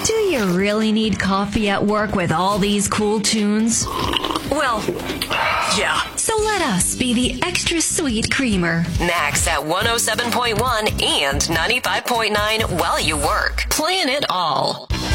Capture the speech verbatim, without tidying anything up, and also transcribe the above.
Do you really need coffee at work with all these cool tunes? Well, yeah. So let us be the extra sweet creamer. Max at one oh seven point one and ninety-five point nine while you work. Playing it all.